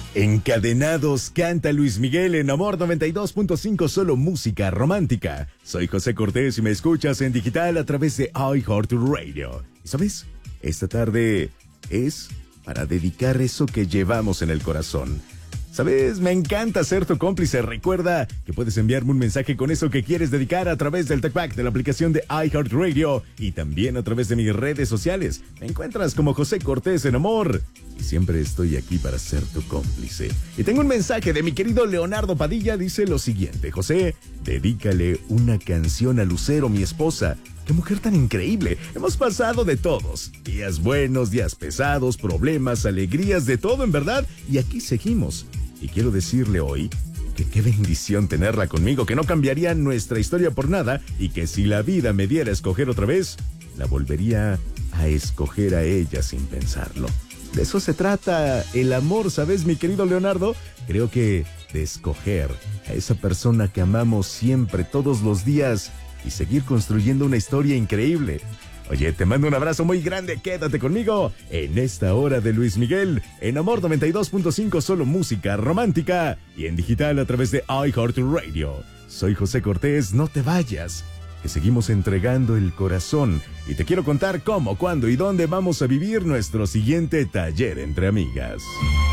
Encadenados canta Luis Miguel en Amor 92.5, solo música romántica. Soy José Cortés y me escuchas en digital a través de iHeartRadio. ¿Y sabes? Esta tarde es para dedicar eso que llevamos en el corazón. ¿Sabes? Me encanta ser tu cómplice. Recuerda que puedes enviarme un mensaje con eso que quieres dedicar a través del TalkBack de la aplicación de iHeartRadio y también a través de mis redes sociales. Me encuentras como José Cortés en Amor y siempre estoy aquí para ser tu cómplice. Y tengo un mensaje de mi querido Leonardo Padilla. Dice lo siguiente: José, dedícale una canción a Lucero, mi esposa. ¡Qué mujer tan increíble! Hemos pasado de todos. Días buenos, días pesados, problemas, alegrías, de todo en verdad. Y aquí seguimos. Y quiero decirle hoy que qué bendición tenerla conmigo, que no cambiaría nuestra historia por nada y que si la vida me diera a escoger otra vez, la volvería a escoger a ella sin pensarlo. De eso se trata el amor, ¿sabes, mi querido Leonardo? Creo que de escoger a esa persona que amamos siempre, todos los días y seguir construyendo una historia increíble. Oye, te mando un abrazo muy grande, quédate conmigo en esta hora de Luis Miguel, en Amor 92.5, solo música romántica y en digital a través de iHeartRadio. Soy José Cortés, no te vayas, que seguimos entregando el corazón y te quiero contar cómo, cuándo y dónde vamos a vivir nuestro siguiente taller entre amigas.